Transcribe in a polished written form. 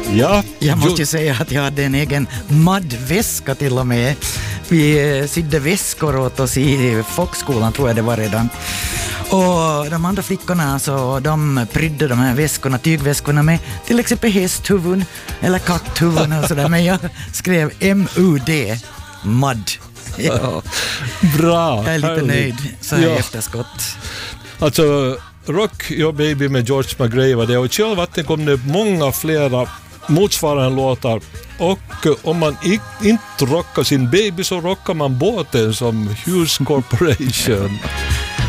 Ja. Jag måste ju säga att jag hade en egen maddväska till och med. Vi sydde väskor åt oss i folkskolan, tror jag det var redan. Och de andra flickorna så de prydde de här väskorna, tygväskorna med till exempel hästhuvuden eller katthuvuden och sådär. Men jag skrev M-U-D, MUD. Ja. Bra. Jag är lite härligt. nöjd så här i efterskott. Alltså, Rock Your Baby med George McRae var det, och i kölvattnet kom det många flera motsvarande låtar, och om man inte rockar sin baby så rockar man båten som Hughes Corporation.